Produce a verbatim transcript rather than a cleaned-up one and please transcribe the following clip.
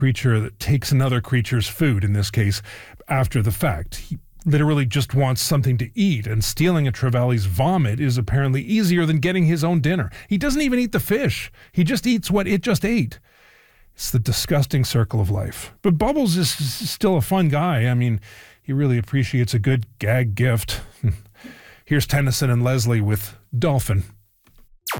creature that takes another creature's food, in this case, after the fact. He literally just wants something to eat, and stealing a Trevali's vomit is apparently easier than getting his own dinner. He doesn't even eat the fish. He just eats what it just ate. It's the disgusting circle of life. But Bubbles is still a fun guy. I mean, he really appreciates a good gag gift. Here's Tennyson and Leslie with Dolphin.